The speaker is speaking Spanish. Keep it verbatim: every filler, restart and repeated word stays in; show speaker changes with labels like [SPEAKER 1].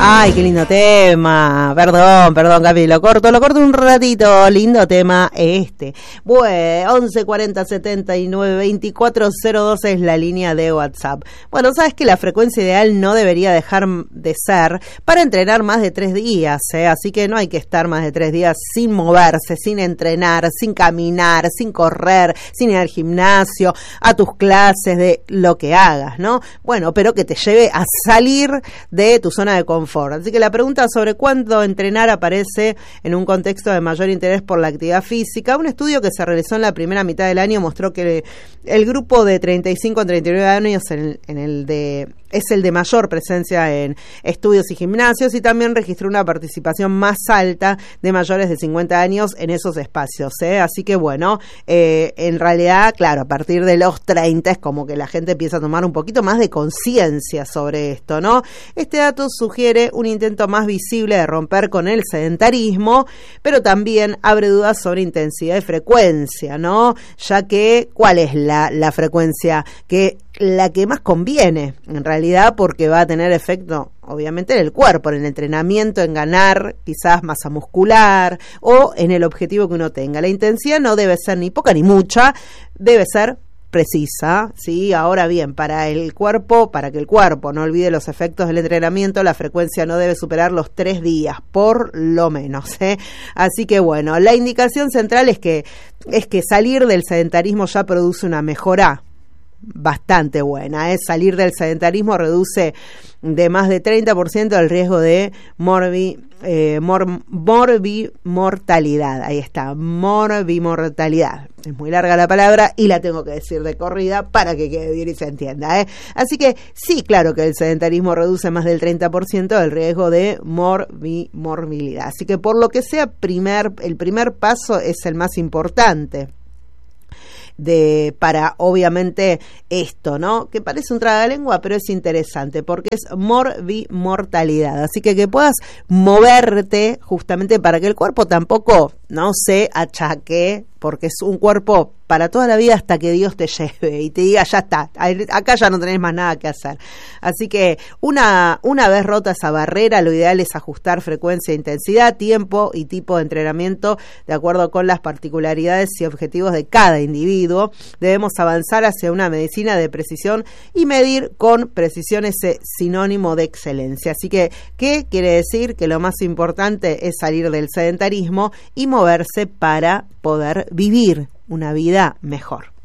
[SPEAKER 1] Ay, qué lindo tema. Perdón, perdón, Capi, lo corto, lo corto un ratito. Lindo tema este. Bueno, once cuarenta setenta y nueve veinticuatro cero dos es la línea de WhatsApp. Bueno, sabes que la frecuencia ideal no debería dejar de ser para entrenar más de tres días, ¿eh? Así que no hay que estar más de tres días sin moverse, sin entrenar, sin caminar, sin correr, sin ir al gimnasio, a tus clases, de lo que hagas, ¿no? Bueno, pero que te lleve a salir de tu zona de confort. Así que la pregunta sobre cuándo entrenar aparece en un contexto de mayor interés por la actividad física. Un estudio que se realizó en la primera mitad del año mostró que el grupo de treinta y cinco a treinta y nueve años en, en el de es el de mayor presencia en estudios y gimnasios, y también registró una participación más alta de mayores de cincuenta años en esos espacios, ¿eh? Así que bueno, eh, en realidad, claro, a partir de los treinta es como que la gente empieza a tomar un poquito más de conciencia sobre esto, ¿no? Este dato sugiere un intento más visible de romper con el sedentarismo, pero también abre dudas sobre intensidad y frecuencia, ¿no? Ya que, ¿cuál es la, la frecuencia que la que más conviene, en realidad, porque va a tener efecto, obviamente, en el cuerpo, en el entrenamiento, en ganar quizás masa muscular o en el objetivo que uno tenga? La intensidad no debe ser ni poca ni mucha, debe ser precisa, ¿sí? Ahora bien, para el cuerpo, para que el cuerpo no olvide los efectos del entrenamiento, la frecuencia no debe superar los tres días, por lo menos, ¿eh? Así que bueno, la indicación central es que, es que salir del sedentarismo ya produce una mejora bastante buena, ¿eh? Salir del sedentarismo reduce de más de treinta por ciento el riesgo de morbi, eh, mor, morbimortalidad. Ahí está, morbimortalidad. Es muy larga la palabra y la tengo que decir de corrida para que quede bien y se entienda, ¿eh? Así que sí, claro que el sedentarismo reduce más del treinta por ciento el riesgo de morbimorbilidad. Así que por lo que sea, primer, el primer paso es el más importante. De, para obviamente esto, ¿no? Que parece un tragalengua, pero es interesante porque es morbimortalidad. Así que que puedas moverte justamente para que el cuerpo tampoco no se achaque, porque es un cuerpo para toda la vida hasta que Dios te lleve y te diga, ya está, acá ya no tenés más nada que hacer. Así que una, una vez rota esa barrera, lo ideal es ajustar frecuencia e intensidad, tiempo y tipo de entrenamiento de acuerdo con las particularidades y objetivos de cada individuo. Debemos avanzar hacia una medicina de precisión y medir con precisión ese sinónimo de excelencia. Así que, ¿qué quiere decir? Que lo más importante es salir del sedentarismo y moverse para poder vivir una vida mejor.